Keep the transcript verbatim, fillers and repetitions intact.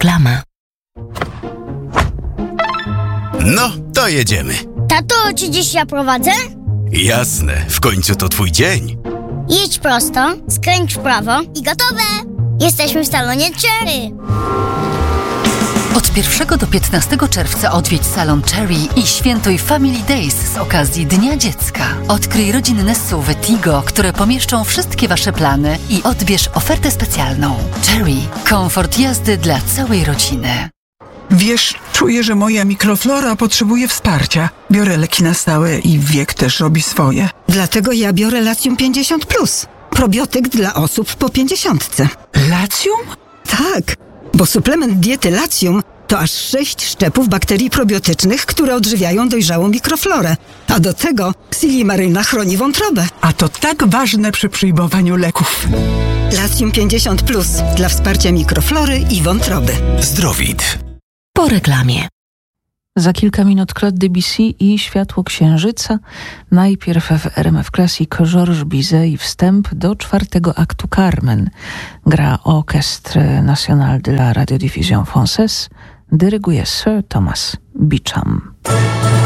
Reklama. No, to jedziemy. Tato, czy dziś ja prowadzę? Jasne, w końcu to twój dzień. Jedź prosto, skręć w prawo i gotowe! Jesteśmy w salonie Cherry. Od pierwszego do piętnastego czerwca odwiedź salon Cherry i świętuj Family Days z okazji Dnia Dziecka. Odkryj rodzinne S U V Tigo, które pomieszczą wszystkie Wasze plany i odbierz ofertę specjalną. Cherry. Komfort jazdy dla całej rodziny. Wiesz, czuję, że moja mikroflora potrzebuje wsparcia. Biorę leki na stałe i wiek też robi swoje. Dlatego ja biorę Latium pięćdziesiąt plus. Probiotyk dla osób po pięćdziesiątce. Latium? Tak, bo suplement diety Latium to aż sześć szczepów bakterii probiotycznych, które odżywiają dojrzałą mikroflorę. A do tego Silimaryna chroni wątrobę. A to tak ważne przy przyjmowaniu leków. Latium pięćdziesiąt plus dla wsparcia mikroflory i wątroby. Zdrowid. Po reklamie. Za kilka minut Claude Debussy i Światło Księżyca. Najpierw w R M F Classic Georges Bizet i wstęp do czwartego aktu Carmen. Gra Orchestre National de la Radiodiffusion Française. Dyryguje Sir Thomas Beecham.